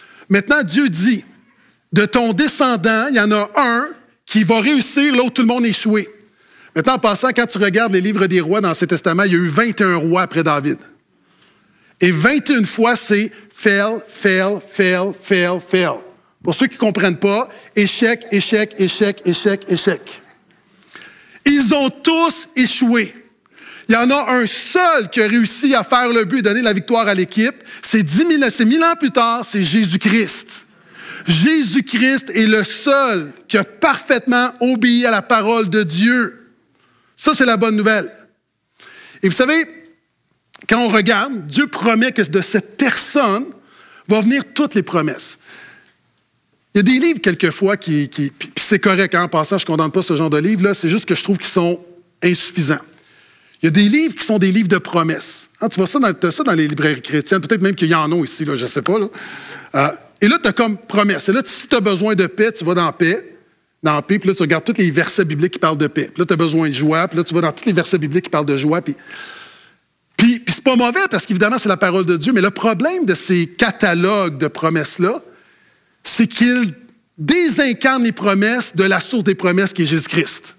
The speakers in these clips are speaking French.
Maintenant, Dieu dit, de ton descendant, il y en a un qui va réussir là où tout le monde a échoué. Maintenant, en passant, quand tu regardes les livres des rois dans l'Ancien Testament, il y a eu 21 rois après David. Et 21 fois, c'est fail, fail, fail, fail, fail. Pour ceux qui ne comprennent pas, échec, échec, échec, échec, échec. Ils ont tous échoué. Il y en a un seul qui a réussi à faire le but et donner la victoire à l'équipe. C'est 1000 ans plus tard, c'est Jésus-Christ. Jésus-Christ est le seul qui a parfaitement obéi à la parole de Dieu. Ça, c'est la bonne nouvelle. Et vous savez, quand on regarde, Dieu promet que de cette personne vont venir toutes les promesses. Il y a des livres, quelquefois, puis c'est correct, en passant, je ne condamne pas ce genre de livres-là, c'est juste que je trouve qu'ils sont insuffisants. Il y a des livres qui sont des livres de promesses. Tu vois ça dans les librairies chrétiennes, peut-être même qu'il y en a ici, là, je ne sais pas. Là. Et là, tu as comme promesse. Et là, si tu as besoin de paix, tu vas dans paix, puis là, tu regardes tous les versets bibliques qui parlent de paix. Puis là, tu as besoin de joie, puis là, tu vas dans tous les versets bibliques qui parlent de joie, puis c'est pas mauvais, parce qu'évidemment, c'est la parole de Dieu, mais le problème de ces catalogues de promesses-là, c'est qu'ils désincarnent les promesses de la source des promesses qui est Jésus-Christ.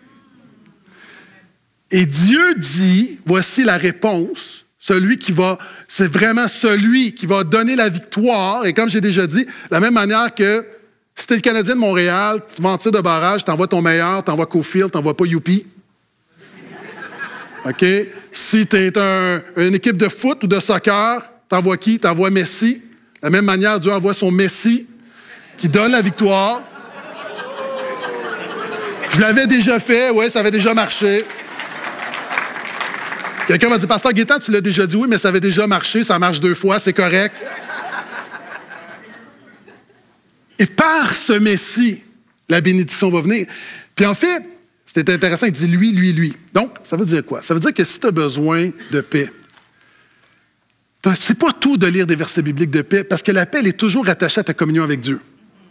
Et Dieu dit, voici la réponse, c'est vraiment celui qui va donner la victoire. Et comme j'ai déjà dit, de la même manière que si tu es le Canadien de Montréal, tu vas en tir de barrage, tu envoies ton meilleur, tu envoies Cofield, tu n'envoies pas Youpi. OK? Si tu es une équipe de foot ou de soccer, tu envoies qui? Tu envoies Messi. De la même manière, Dieu envoie son Messi qui donne la victoire. Je l'avais déjà fait, oui, ça avait déjà marché. Quelqu'un va dire, Pasteur Gaétan, tu l'as déjà dit, oui, mais ça avait déjà marché, ça marche 2 fois, c'est correct. Et par ce Messie, la bénédiction va venir. Puis en fait, c'était intéressant, il dit lui, lui, lui. Donc, ça veut dire quoi? Ça veut dire que si tu as besoin de paix, c'est pas tout de lire des versets bibliques de paix, parce que la paix, elle est toujours attachée à ta communion avec Dieu.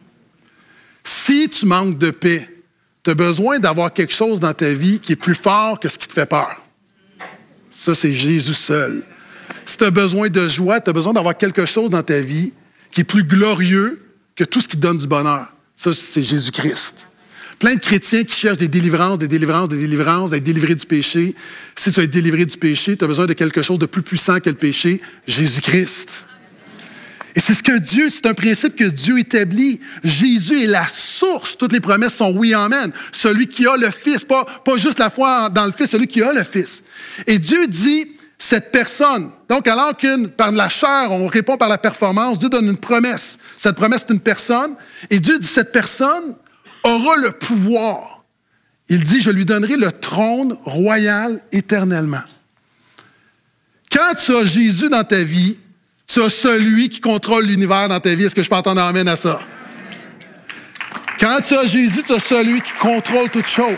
Si tu manques de paix, tu as besoin d'avoir quelque chose dans ta vie qui est plus fort que ce qui te fait peur. Ça, c'est Jésus seul. Si tu as besoin de joie, tu as besoin d'avoir quelque chose dans ta vie qui est plus glorieux que tout ce qui te donne du bonheur. Ça, c'est Jésus-Christ. Plein de chrétiens qui cherchent des délivrances, d'être délivrés du péché. Si tu vas être délivré du péché, tu as besoin de quelque chose de plus puissant que le péché, Jésus-Christ. Et c'est un principe que Dieu établit. Jésus est la source. Toutes les promesses sont oui, amen. Celui qui a le Fils, pas juste la foi dans le Fils, celui qui a le Fils. Et Dieu dit, cette personne, donc alors que par la chair, on répond par la performance, Dieu donne une promesse. Cette promesse, c'est une personne. Et Dieu dit, cette personne aura le pouvoir. Il dit, je lui donnerai le trône royal éternellement. Quand tu as Jésus dans ta vie, tu as celui qui contrôle l'univers dans ta vie. Est-ce que je peux entendre un amen à ça? Quand tu as Jésus, tu as celui qui contrôle toutes choses.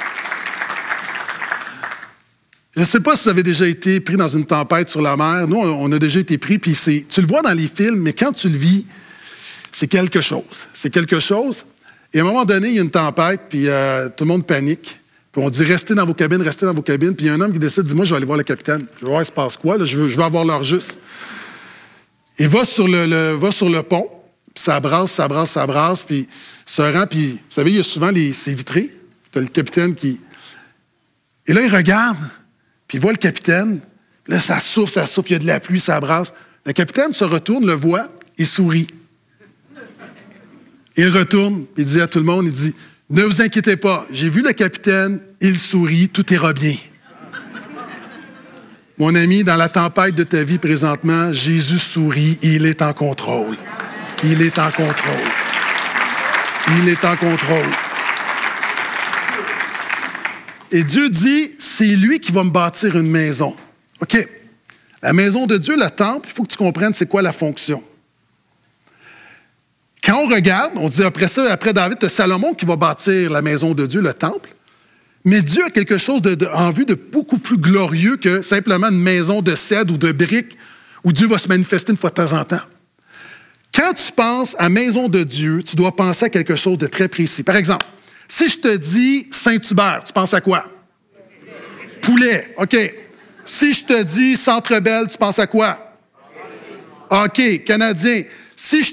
Je ne sais pas si vous avez déjà été pris dans une tempête sur la mer. Nous, on a déjà été pris, puis tu le vois dans les films, mais quand tu le vis, c'est quelque chose. C'est quelque chose. Et à un moment donné, il y a une tempête, puis tout le monde panique. Puis on dit, restez dans vos cabines. Puis il y a un homme qui décide, dis-moi, je vais aller voir le capitaine. Je vais voir, il se passe quoi, là? Je veux avoir l'heure juste. Il va sur le pont, puis ça brasse, puis se rend, puis vous savez, il y a souvent c'est vitré. Tu as le capitaine qui... Et là, il regarde, puis il voit le capitaine. Là, ça souffle, il y a de la pluie, ça brasse. Le capitaine se retourne, le voit, il sourit. Il retourne, il dit à tout le monde, il dit, ne vous inquiétez pas, j'ai vu le capitaine, il sourit, tout ira bien. Mon ami, dans la tempête de ta vie présentement, Jésus sourit et il est en contrôle. Il est en contrôle. Il est en contrôle. Et Dieu dit, c'est lui qui va me bâtir une maison. OK. La maison de Dieu, le temple, il faut que tu comprennes c'est quoi la fonction. Quand on regarde, on dit après ça, après David, tu as Salomon qui va bâtir la maison de Dieu, le temple. Mais Dieu a quelque chose en vue de beaucoup plus glorieux que simplement une maison de cèdre ou de briques où Dieu va se manifester une fois de temps en temps. Quand tu penses à maison de Dieu, tu dois penser à quelque chose de très précis. Par exemple, si je te dis Saint-Hubert, tu penses à quoi? Poulet, OK. Si je te dis Centre Bell, tu penses à quoi? OK, Canadien. Si je